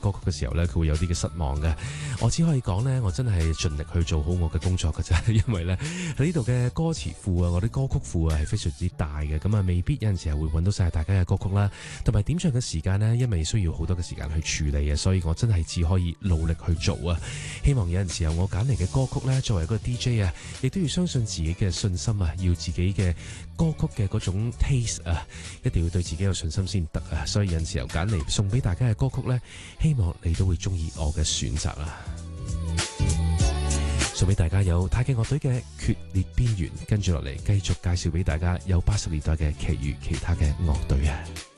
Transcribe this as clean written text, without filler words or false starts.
歌曲嘅時候呢，佢會有啲嘅失望嘅。我只可以講呢，我真係盡力去做好我嘅工作㗎啫，因為呢喺呢度嘅歌詞庫啊，我啲歌曲庫啊係非常之大嘅，咁啊未必有陣時係會揾到晒大家嘅歌曲啦，同埋點唱嘅時間呢，因為需要好多嘅時間去處理啊，所以我真係只可以努力去做啊。希望有陣時候我揀嚟嘅歌曲呢，作為一個 DJ 啊，亦都要相信自己嘅信心啊，要自己嘅歌曲嘅嗰種 taste 啊，一定要對自己有信心先得啊。所以有陣時候揀嚟送俾大家嘅歌曲呢，希望你都會中意我嘅選擇啊。送俾大家有太極樂隊嘅決裂邊緣，跟住落嚟繼續介紹俾大家有80年代嘅其餘其他嘅樂隊啊。